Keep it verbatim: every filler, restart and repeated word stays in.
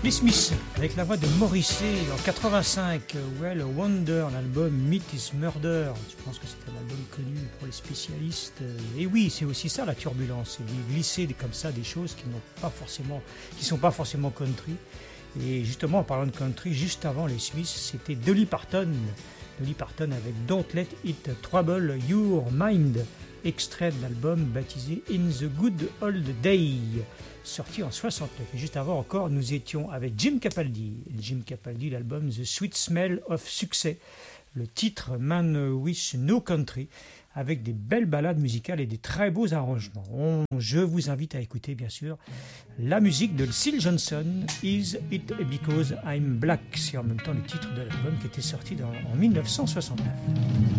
Les Smiths, avec la voix de Morrissey en quatre-vingt-cinq, Well Wonder, l'album Meat is Murder. Je pense que c'est un album connu pour les spécialistes. Et oui, c'est aussi ça la turbulence, c'est de glisser comme ça des choses qui n'ont pas forcément, qui sont pas forcément country. Et justement, en parlant de country, juste avant les Smiths, c'était Dolly Parton, Dolly Parton avec Don't Let It Trouble Your Mind, extrait de l'album baptisé In the Good Old Day, sorti en soixante-neuf. Et juste avant encore, nous étions avec Jim Capaldi. Jim Capaldi, l'album The Sweet Smell of Success, le titre Man with No Country, avec des belles ballades musicales et des très beaux arrangements. On, je vous invite à écouter, bien sûr, la musique de Syl Johnson, Is It Because I'm Black. C'est en même temps le titre de l'album qui était sorti dans, en mille neuf cent soixante-neuf.